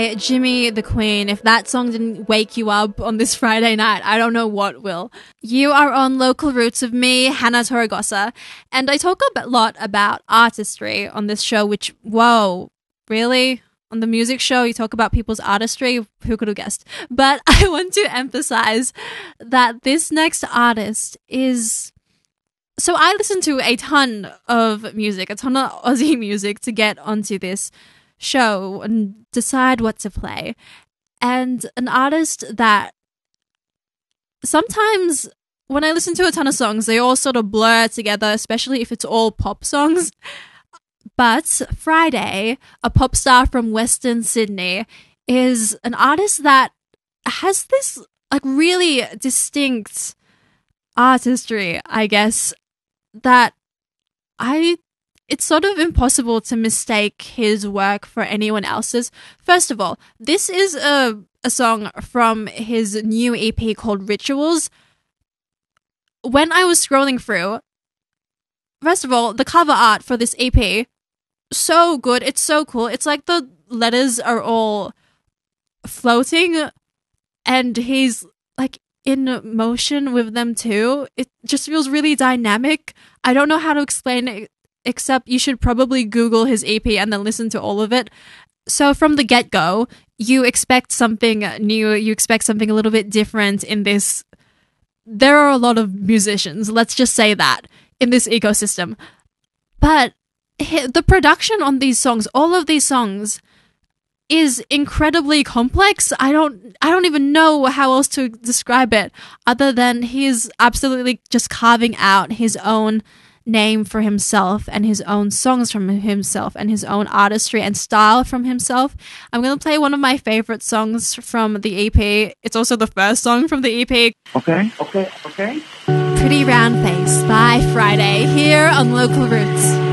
Jimmy the Queen, if that song didn't wake you up on this Friday night, I don't know what will. You are on Local Roots with me, Hannah Torregosa, and I talk a lot about artistry on this show, which, whoa, really? On the music show, you talk about people's artistry? Who could have guessed? But I want to emphasize that this next artist is... So I listen to a ton of music, a ton of Aussie music to get onto this show and decide what to play. And an artist that sometimes when I listen to a ton of songs, they all sort of blur together, especially if it's all pop songs. But Friday, a pop star from Western Sydney, is an artist that has this like really distinct artistry, I guess, that it's sort of impossible to mistake his work for anyone else's. First of all, this is a song from his new EP called Rituals. When I was scrolling through, first of all, the cover art for this EP, so good. It's so cool. It's like the letters are all floating and he's like in motion with them too. It just feels really dynamic. I don't know how to explain it, except you should probably Google his EP and then listen to all of it. So from the get-go, you expect something new, you expect something a little bit different in this. There are a lot of musicians, let's just say that, in this ecosystem. But the production on these songs, all of these songs, is incredibly complex. I don't even know how else to describe it other than he's absolutely just carving out his own name for himself and his own songs from himself and his own artistry and style from himself. I'm going to play one of my favorite songs from the EP. It's also the first song from the EP. Okay. Pretty Round Face by Friday here on Local Roots.